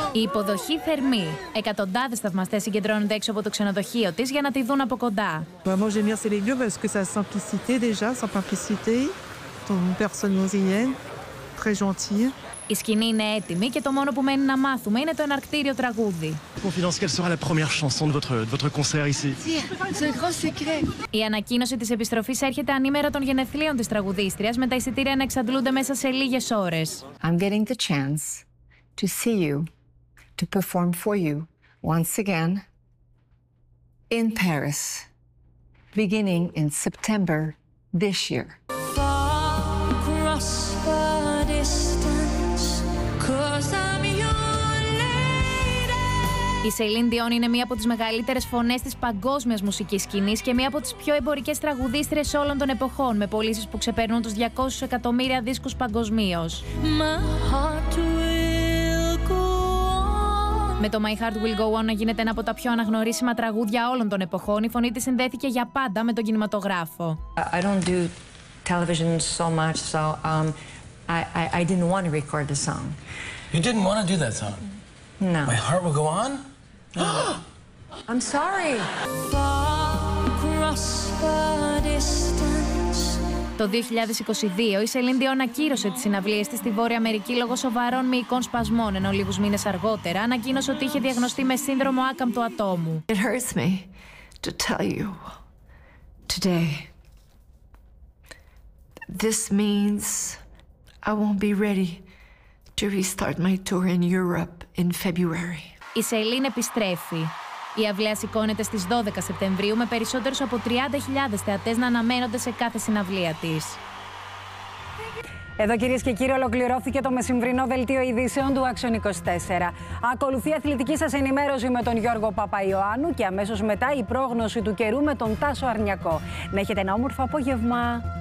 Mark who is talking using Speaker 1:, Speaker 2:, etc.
Speaker 1: Η υποδοχή θερμή. Εκατοντάδες θαυμαστές συγκεντρώνονται έξω από το ξενοδοχείο της για να τη δουν από κοντά.
Speaker 2: Moi, j'aime bien ces lieux parce que ça a simplicité déjà, simplicité, personne brésilienne, très gentille.
Speaker 1: Η σκηνή είναι έτοιμη και το μόνο που μένει να μάθουμε είναι το εναρκτήριο τραγούδι.
Speaker 3: Confidence, quelle sera la première chanson de votre concert ici?
Speaker 4: C'est un grand secret.
Speaker 1: Η ανακοίνωση της επιστροφής έρχεται ανήμερα των γενεθλίων της τραγουδίστριας, με τα εισιτήρια να εξαντλούνται μέσα σε λίγες ώρες.
Speaker 4: I'm getting the chance to see you, to perform for you once again in Paris, beginning in September this year.
Speaker 1: Η Celine Dion είναι μία από τις μεγαλύτερες φωνές της παγκόσμιας μουσικής σκηνής και μία από τις πιο εμπορικές τραγουδίστριες όλων των εποχών, με πωλήσεις που ξεπερνούν τους 200 εκατομμύρια δίσκους παγκοσμίως. Με το My Heart Will Go On να γίνεται ένα από τα πιο αναγνωρίσιμα τραγούδια όλων των εποχών, η φωνή της συνδέθηκε για πάντα με τον κινηματογράφο.
Speaker 5: I don't do television so much, so I didn't want to record the song.
Speaker 6: You didn't want to do that song?
Speaker 5: No.
Speaker 6: My Heart Will Go On?
Speaker 5: I'm sorry.
Speaker 1: Το 2022 η Celine Dion ακύρωσε τις συναυλίες της στη Βόρεια Αμερική λόγω σοβαρών μυϊκών σπασμών, ενώ λίγους μήνες αργότερα ανακοίνωσε ότι είχε διαγνωστεί με σύνδρομο άκαμπτου ατόμου.
Speaker 4: It hurts me to tell you today. This means I won't be ready to restart my tour in Europe in February.
Speaker 1: Η Celine επιστρέφει. Η αυλαία σηκώνεται στις 12 Σεπτεμβρίου με περισσότερους από 30.000 θεατές να αναμένονται σε κάθε συναυλία της.
Speaker 7: Εδώ, κυρίες και κύριοι, ολοκληρώθηκε το μεσημβρινό δελτίο ειδήσεων του Action 24. Ακολουθεί αθλητική σας ενημέρωση με τον Γιώργο Παπαϊωάννου και αμέσως μετά η πρόγνωση του καιρού με τον Τάσο Αρνιακό. Να έχετε ένα όμορφο απόγευμα.